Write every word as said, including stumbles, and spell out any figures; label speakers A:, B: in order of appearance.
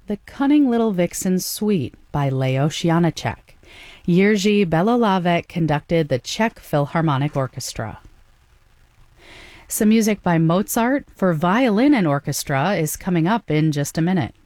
A: The Cunning Little Vixen Suite by Leos Janáček. Jiří Belohlávek conducted the Czech Philharmonic Orchestra. Some music by Mozart for violin and orchestra is coming up in just a minute.